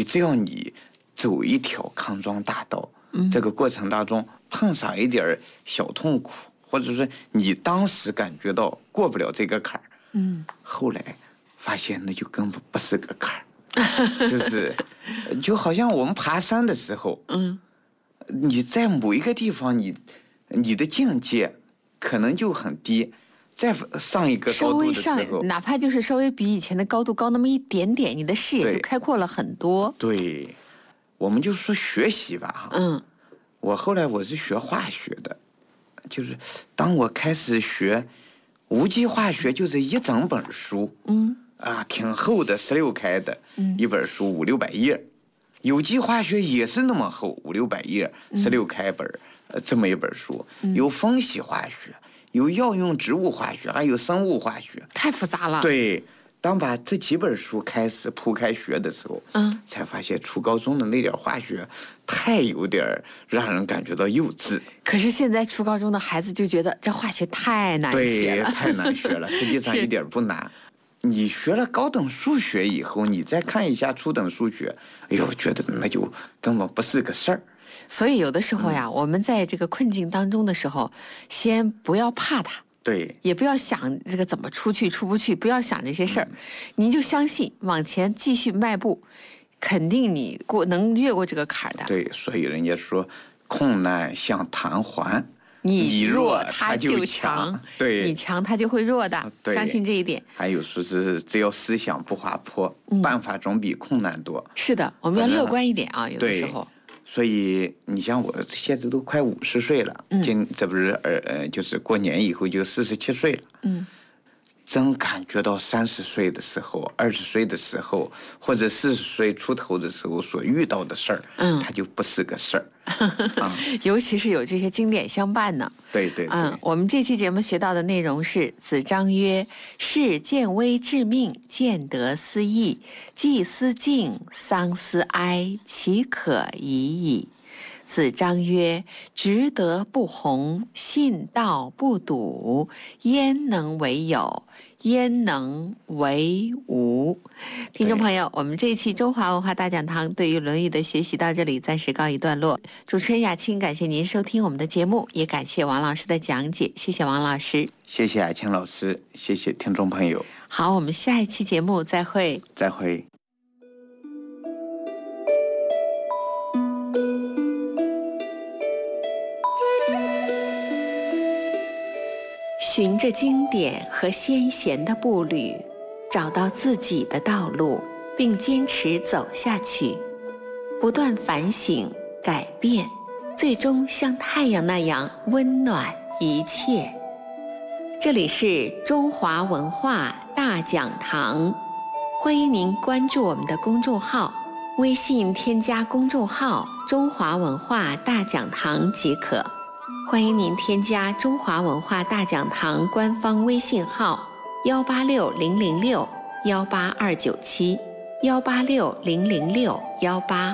只要你走一条康庄大道，这个过程当中碰上一点小痛苦，或者说你当时感觉到过不了这个坎儿，后来发现那就根本不是个坎儿，就好像我们爬山的时候，你在某一个地方，你的境界可能就很低。再上一个高度的时候， 哪怕就是稍微比以前的高度高那么一点点，你的视野就开阔了很多。 对，我们就说学习吧，我后来我是学化学的，就是当我开始学无机化学，就是一整本书，挺厚的，16开的，一本书500-600页，有机化学也是那么厚，500-600页，16开本，这么一本书，有分析化学。有药用植物化学，还有生物化学， 太复杂了。 对，当把这几本书开始铺开学的时候，才发现初高中的那点化学太有点让人感觉到幼稚。 可是现在初高中的孩子就觉得这化学太难学了， 对，太难学了。实际上一点不难。你学了高等数学以后，你再看一下初等数学，哎呦，觉得那就根本不是个事儿。 所以有的时候呀，我们在这个困境当中的时候，先不要怕它， 对， 也不要想这个怎么出去出不去，不要想这些事儿，你就相信往前继续迈步，肯定你能越过这个坎儿的。 对，所以人家说困难像弹簧， 你弱他就强， 对， 你强他就会弱的，相信这一点。 还有说是只要思想不滑坡，办法总比困难多。 是的，我们要乐观一点啊，有的时候。 所以你像我现在都快50岁了，这不是就是过年以后就47岁了，真感觉到30岁的时候、20岁的时候，或者40岁出头的时候所遇到的事儿，它就不是个事儿。 尤其是有这些经典相伴呢。 对。 我们这期节目学到的内容是：子张曰：“是见微知命，见得思义，既思敬，丧思哀，其可已矣。”子张曰：“直德不弘，信道不笃，焉能为有？焉能为无？”听众朋友，我们这一期中华文化大讲堂对于《论语》的学习到这里暂时告一段落。主持人雅青感谢您收听我们的节目，也感谢王老师的讲解，谢谢王老师。 谢谢雅青老师，谢谢听众朋友。 好，我们下一期节目再会。 再会。 循着经典和先贤的步履，找到自己的道路，并坚持走下去，不断反省改变，最终像太阳那样温暖一切。这里是中华文化大讲堂，欢迎您关注我们的公众号，微信添加公众号中华文化大讲堂即可。欢迎您添加中华文化大讲堂官方微信号18600618297，186006182。